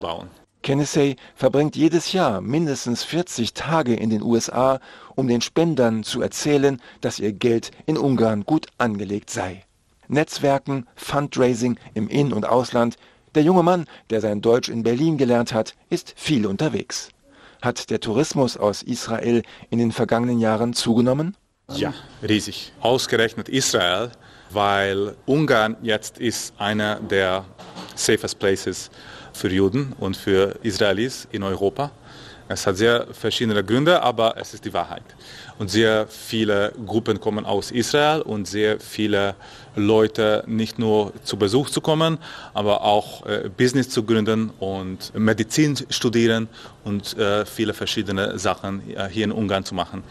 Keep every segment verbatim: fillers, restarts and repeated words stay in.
bauen. Kennesey verbringt jedes Jahr mindestens vierzig Tage in den U S A, um den Spendern zu erzählen, dass ihr Geld in Ungarn gut angelegt sei. Netzwerken, Fundraising im In- und Ausland. Der junge Mann, der sein Deutsch in Berlin gelernt hat, ist viel unterwegs. Hat der Tourismus aus Israel in den vergangenen Jahren zugenommen? Ja, riesig. Ausgerechnet Israel, weil Ungarn jetzt ist einer der safest places für Juden und für Israelis in Europa. Es hat sehr verschiedene Gründe, aber es ist die Wahrheit. Und sehr viele Gruppen kommen aus Israel und sehr viele Leute nicht nur zu Besuch zu kommen, aber auch äh, Business zu gründen und Medizin studieren und äh, viele verschiedene Sachen äh, hier in Ungarn zu machen.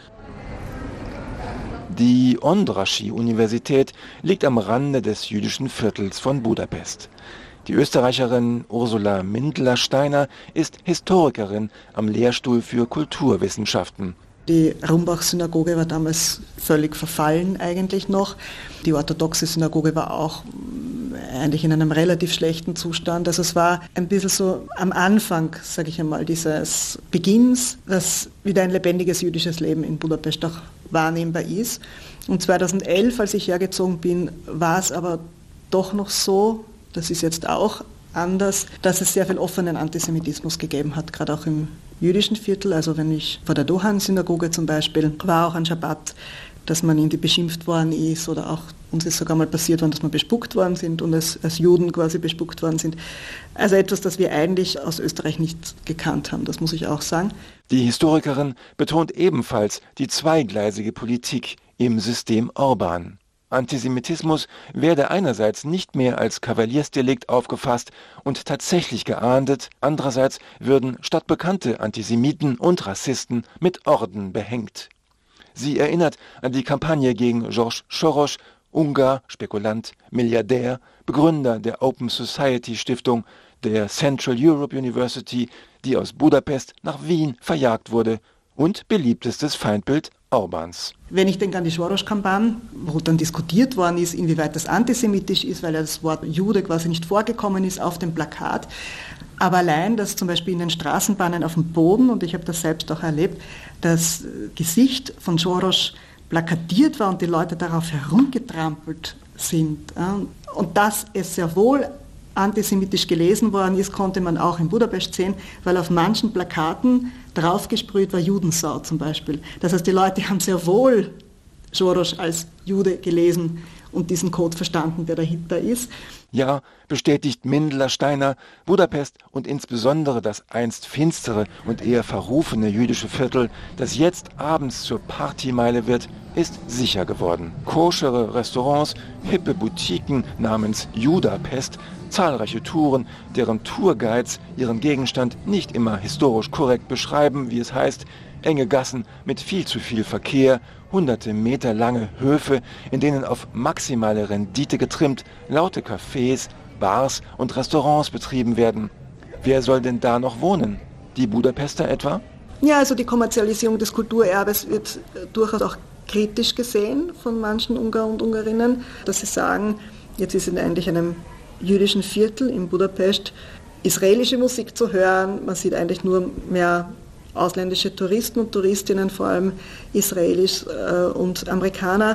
Die Ondraschi-Universität liegt am Rande des jüdischen Viertels von Budapest. Die Österreicherin Ursula Mindler-Steiner ist Historikerin am Lehrstuhl für Kulturwissenschaften. Die Rumbach-Synagoge war damals völlig verfallen eigentlich noch. Die orthodoxe Synagoge war auch eigentlich in einem relativ schlechten Zustand. Also es war ein bisschen so am Anfang, sage ich einmal, dieses Beginns, dass wieder ein lebendiges jüdisches Leben in Budapest auch wahrnehmbar ist. Und zweitausendelf, als ich hergezogen bin, war es aber doch noch so, das ist jetzt auch anders, dass es sehr viel offenen Antisemitismus gegeben hat, gerade auch im jüdischen Viertel. Also wenn ich vor der Dohan-Synagoge zum Beispiel war, auch an Schabbat, dass man irgendwie beschimpft worden ist oder auch uns ist sogar mal passiert worden, dass wir bespuckt worden sind und als, als Juden quasi bespuckt worden sind. Also etwas, das wir eigentlich aus Österreich nicht gekannt haben, das muss ich auch sagen. Die Historikerin betont ebenfalls die zweigleisige Politik im System Orban. Antisemitismus werde einerseits nicht mehr als Kavaliersdelikt aufgefasst und tatsächlich geahndet, andererseits würden stadtbekannte Antisemiten und Rassisten mit Orden behängt. Sie erinnert an die Kampagne gegen George Soros, Ungar, Spekulant, Milliardär, Begründer der Open Society Stiftung, der Central Europe University, die aus Budapest nach Wien verjagt wurde, und beliebtestes Feindbild Orbans. Wenn ich denke an die Soros-Kampagne, wo dann diskutiert worden ist, inwieweit das antisemitisch ist, weil ja das Wort Jude quasi nicht vorgekommen ist auf dem Plakat. Aber allein, dass zum Beispiel in den Straßenbahnen auf dem Boden, und ich habe das selbst auch erlebt, das Gesicht von Soros plakatiert war und die Leute darauf herumgetrampelt sind. Und dass es sehr wohl antisemitisch gelesen worden ist, konnte man auch in Budapest sehen, weil auf manchen Plakaten draufgesprüht war Judensau zum Beispiel. Das heißt, die Leute haben sehr wohl Soros als Jude gelesen und diesen Code verstanden, der dahinter ist. Ja, bestätigt Mindler-Steiner, Budapest und insbesondere das einst finstere und eher verrufene jüdische Viertel, das jetzt abends zur Partymeile wird, ist sicher geworden. Koschere Restaurants, hippe Boutiquen namens Judapest, zahlreiche Touren, deren Tourguides ihren Gegenstand nicht immer historisch korrekt beschreiben, wie es heißt, enge Gassen mit viel zu viel Verkehr, hunderte Meter lange Höfe, in denen auf maximale Rendite getrimmt laute Cafés, Bars und Restaurants betrieben werden. Wer soll denn da noch wohnen? Die Budapester etwa? Ja, also die Kommerzialisierung des Kulturerbes wird durchaus auch kritisch gesehen von manchen Ungarn und Ungarinnen, dass sie sagen, jetzt ist in eigentlich einem jüdischen Viertel in Budapest israelische Musik zu hören. Man sieht eigentlich nur mehr ausländische Touristen und Touristinnen, vor allem Israelis äh, und Amerikaner.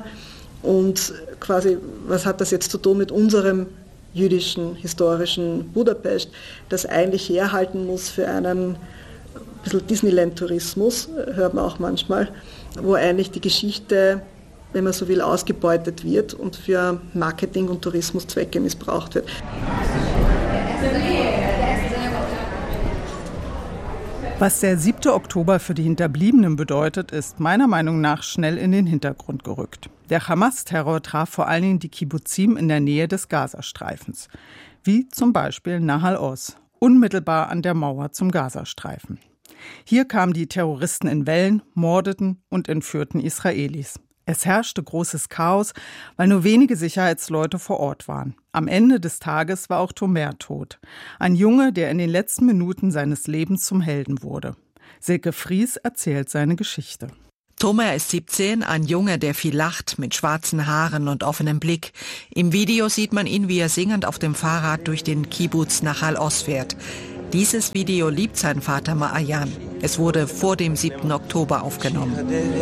Und quasi, was hat das jetzt zu tun mit unserem jüdischen, historischen Budapest, das eigentlich herhalten muss für einen bisschen Disneyland-Tourismus, hört man auch manchmal, wo eigentlich die Geschichte, wenn man so will, ausgebeutet wird und für Marketing- und Tourismuszwecke missbraucht wird. Was der siebte Oktober für die Hinterbliebenen bedeutet, ist meiner Meinung nach schnell in den Hintergrund gerückt. Der Hamas-Terror traf vor allen Dingen die Kibbuzim in der Nähe des Gazastreifens, wie zum Beispiel Nahal Oz, unmittelbar an der Mauer zum Gazastreifen. Hier kamen die Terroristen in Wellen, mordeten und entführten Israelis. Es herrschte großes Chaos, weil nur wenige Sicherheitsleute vor Ort waren. Am Ende des Tages war auch Tomer tot. Ein Junge, der in den letzten Minuten seines Lebens zum Helden wurde. Silke Fries erzählt seine Geschichte. Tomer ist siebzehn, ein Junge, der viel lacht, mit schwarzen Haaren und offenem Blick. Im Video sieht man ihn, wie er singend auf dem Fahrrad durch den Kibbuz Nahal Oz fährt. Dieses Video liebt sein Vater Maayan. Es wurde vor dem siebten Oktober aufgenommen.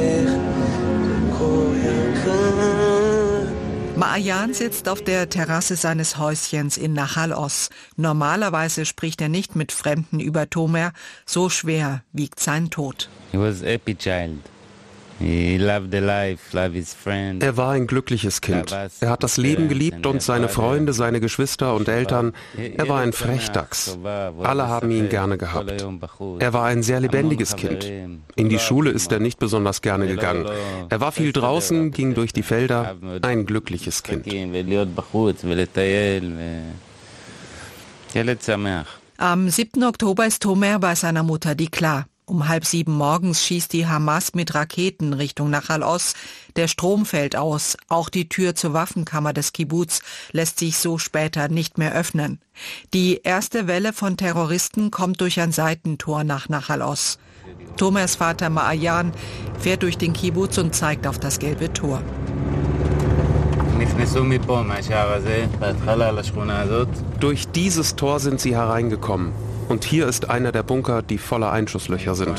Maayan sitzt auf der Terrasse seines Häuschens in Nahal Oz. Normalerweise spricht er nicht mit Fremden über Tomer. So schwer wiegt sein Tod. He was a happy child. He loved the life, loved his friends. Er war ein glückliches Kind. Er hat das Leben geliebt und seine Freunde, seine Geschwister und Eltern. Er war ein Frechdachs. Alle haben ihn gerne gehabt. Er war ein sehr lebendiges Kind. In die Schule ist er nicht besonders gerne gegangen. Er war viel draußen, ging durch die Felder. Ein glückliches Kind. Am siebten Oktober ist Tomer bei seiner Mutter Dikla. Um halb sieben morgens schießt die Hamas mit Raketen Richtung Nahal Oz. Der Strom fällt aus. Auch die Tür zur Waffenkammer des Kibbuz lässt sich so später nicht mehr öffnen. Die erste Welle von Terroristen kommt durch ein Seitentor nach Nahal Oz. Tomers Vater Maayan fährt durch den Kibbuz und zeigt auf das gelbe Tor. Durch dieses Tor sind sie hereingekommen. Und hier ist einer der Bunker, die voller Einschusslöcher sind.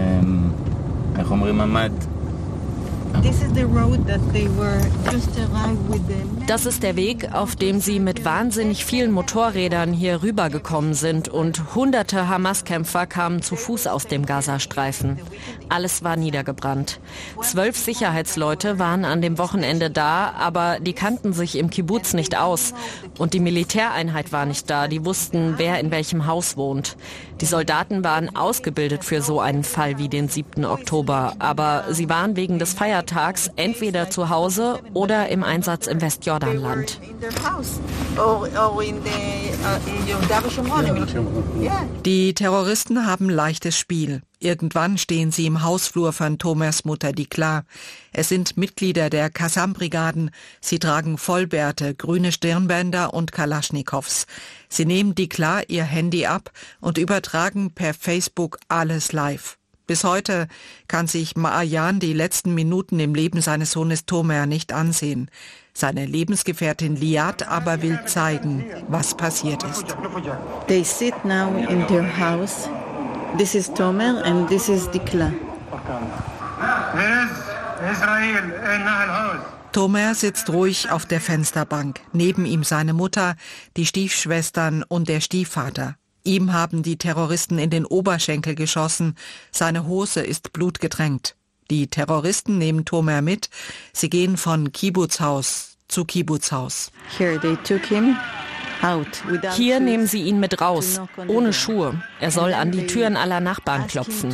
Das ist der Weg, auf dem sie mit wahnsinnig vielen Motorrädern hier rübergekommen sind und hunderte Hamas-Kämpfer kamen zu Fuß aus dem Gazastreifen. Alles war niedergebrannt. Zwölf Sicherheitsleute waren an dem Wochenende da, aber die kannten sich im Kibbuz nicht aus. Und die Militäreinheit war nicht da, die wussten, wer in welchem Haus wohnt. Die Soldaten waren ausgebildet für so einen Fall wie den siebten Oktober, aber sie waren wegen des Feiertags entweder zu Hause oder im Einsatz im Westjordanland. Die Terroristen haben leichtes Spiel. Irgendwann stehen sie im Hausflur von Tomers Mutter Dikla. Es sind Mitglieder der Qassam-Brigaden. Sie tragen Vollbärte, grüne Stirnbänder und Kalaschnikows. Sie nehmen Dikla ihr Handy ab und übertragen per Facebook alles live. Bis heute kann sich Maayan die letzten Minuten im Leben seines Sohnes Tomer nicht ansehen. Seine Lebensgefährtin Liat aber will zeigen, was passiert ist. They sit now in their house. This is Tomer and this is Dikla. Tomer sitzt ruhig auf der Fensterbank. Neben ihm seine Mutter, die Stiefschwestern und der Stiefvater. Ihm haben die Terroristen in den Oberschenkel geschossen. Seine Hose ist blutgetränkt. Die Terroristen nehmen Tomer mit. Sie gehen von Kibbuzhaus zu Kibbuzhaus. Here they took him. Hier nehmen sie ihn mit raus, ohne Schuhe. Er soll an die Türen aller Nachbarn klopfen.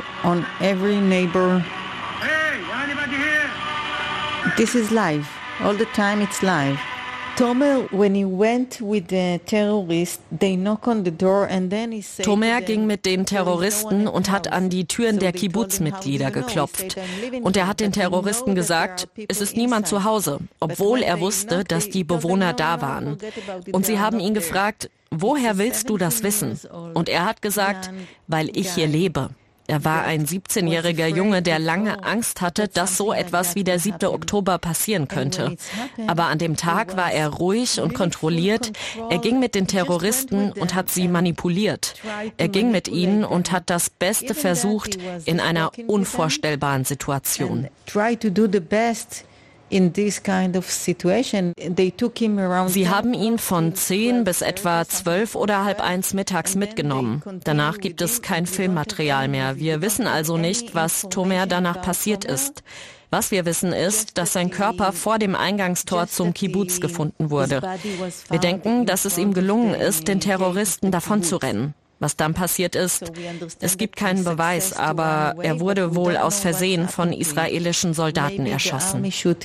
This is live. All the time it's live. Tomer, when he went with the terrorists, they knock on the door and then he said. Tomer ging mit den Terroristen und hat an die Türen der Kibbuz-Mitglieder geklopft. Und er hat den Terroristen gesagt, es ist niemand zu Hause, obwohl er wusste, dass die Bewohner da waren. Und sie haben ihn gefragt, woher willst du das wissen? Und er hat gesagt, weil ich hier lebe. Er war ein siebzehnjähriger Junge, der lange Angst hatte, dass so etwas wie der siebte Oktober passieren könnte. Aber an dem Tag war er ruhig und kontrolliert. Er ging mit den Terroristen und hat sie manipuliert. Er ging mit ihnen und hat das Beste versucht in einer unvorstellbaren Situation. In this kind of situation, they took him around. Sie haben ihn von zehn bis etwa zwölf oder halb eins mittags mitgenommen. Danach gibt es kein Filmmaterial mehr. Wir wissen also nicht, was Tomer danach passiert ist. Was wir wissen ist, dass sein Körper vor dem Eingangstor zum Kibbuz gefunden wurde. Wir denken, dass es ihm gelungen ist, den Terroristen davonzurennen. Was dann passiert ist, es gibt keinen Beweis, aber er wurde wohl aus Versehen von israelischen Soldaten erschossen.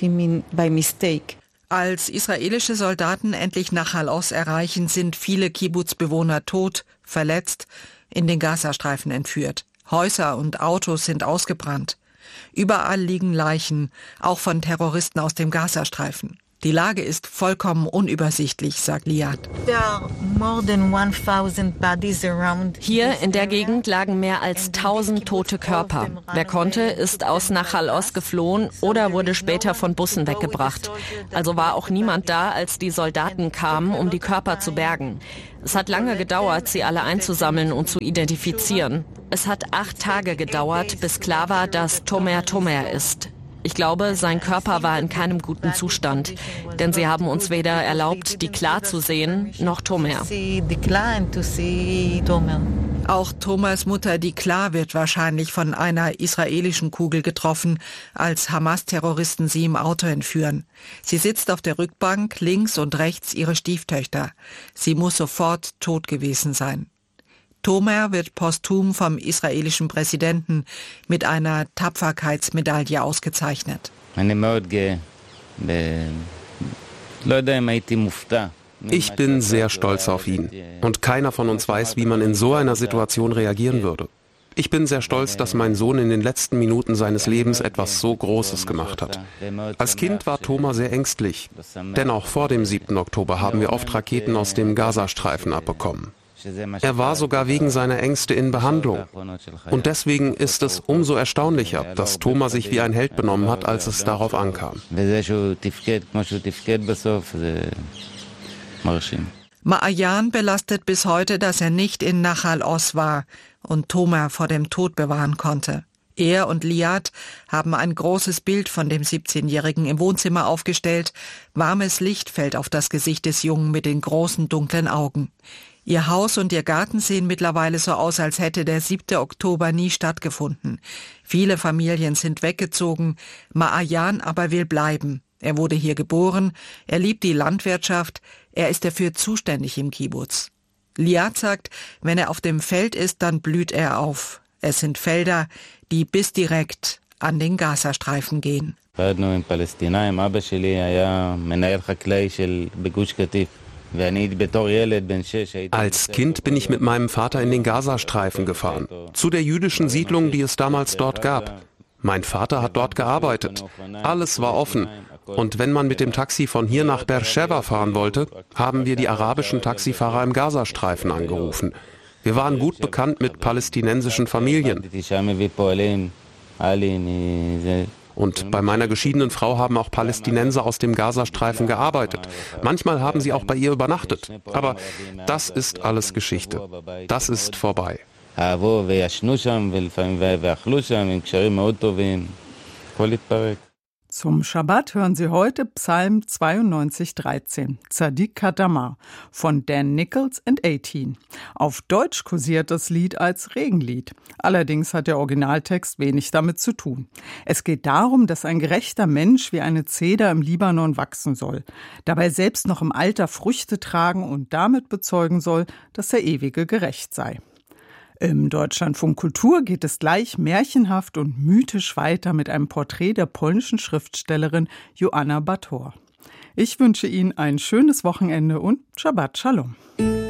Als israelische Soldaten endlich Nahal Oz erreichen, sind viele Kibbuz-Bewohner tot, verletzt, in den Gazastreifen entführt. Häuser und Autos sind ausgebrannt. Überall liegen Leichen, auch von Terroristen aus dem Gazastreifen. Die Lage ist vollkommen unübersichtlich, sagt Liat. Hier in der Gegend lagen mehr als tausend tote Körper. Wer konnte, ist aus Nahal Oz geflohen oder wurde später von Bussen weggebracht. Also war auch niemand da, als die Soldaten kamen, um die Körper zu bergen. Es hat lange gedauert, sie alle einzusammeln und zu identifizieren. Es hat acht Tage gedauert, bis klar war, dass Tomer Tomer ist. Ich glaube, sein Körper war in keinem guten Zustand, denn sie haben uns weder erlaubt, Dikla zu sehen, noch Tomer. Auch Tomers Mutter Dikla wird wahrscheinlich von einer israelischen Kugel getroffen, als Hamas-Terroristen sie im Auto entführen. Sie sitzt auf der Rückbank, links und rechts ihre Stieftöchter. Sie muss sofort tot gewesen sein. Tomer wird posthum vom israelischen Präsidenten mit einer Tapferkeitsmedaille ausgezeichnet. Ich bin sehr stolz auf ihn. Und keiner von uns weiß, wie man in so einer Situation reagieren würde. Ich bin sehr stolz, dass mein Sohn in den letzten Minuten seines Lebens etwas so Großes gemacht hat. Als Kind war Tomer sehr ängstlich. Denn auch vor dem siebten Oktober haben wir oft Raketen aus dem Gazastreifen abbekommen. Er war sogar wegen seiner Ängste in Behandlung. Und deswegen ist es umso erstaunlicher, dass Tomer sich wie ein Held benommen hat, als es darauf ankam. Ma'ayan belastet bis heute, dass er nicht in Nachal Oz war und Tomer vor dem Tod bewahren konnte. Er und Liat haben ein großes Bild von dem siebzehnjährigen im Wohnzimmer aufgestellt. Warmes Licht fällt auf das Gesicht des Jungen mit den großen dunklen Augen. Ihr Haus und ihr Garten sehen mittlerweile so aus, als hätte der siebte Oktober nie stattgefunden. Viele Familien sind weggezogen, Ma'ayan aber will bleiben. Er wurde hier geboren, er liebt die Landwirtschaft, er ist dafür zuständig im Kibbutz. Liat sagt, wenn er auf dem Feld ist, dann blüht er auf. Es sind Felder, die bis direkt an den Gazastreifen gehen. Als Kind bin ich mit meinem Vater in den Gazastreifen gefahren, zu der jüdischen Siedlung, die es damals dort gab. Mein Vater hat dort gearbeitet. Alles war offen. Und wenn man mit dem Taxi von hier nach Beersheva fahren wollte, haben wir die arabischen Taxifahrer im Gazastreifen angerufen. Wir waren gut bekannt mit palästinensischen Familien. Und bei meiner geschiedenen Frau haben auch Palästinenser aus dem Gazastreifen gearbeitet. Manchmal haben sie auch bei ihr übernachtet. Aber das ist alles Geschichte. Das ist vorbei. Zum Schabbat hören Sie heute Psalm zweiundneunzig dreizehn, Tzadik Kadamar von Dan Nichols and achtzehn. Auf Deutsch kursiert das Lied als Regenlied. Allerdings hat der Originaltext wenig damit zu tun. Es geht darum, dass ein gerechter Mensch wie eine Zeder im Libanon wachsen soll, dabei selbst noch im Alter Früchte tragen und damit bezeugen soll, dass der Ewige gerecht sei. Im Deutschlandfunk Kultur geht es gleich märchenhaft und mythisch weiter mit einem Porträt der polnischen Schriftstellerin Joanna Bator. Ich wünsche Ihnen ein schönes Wochenende und Shabbat Shalom.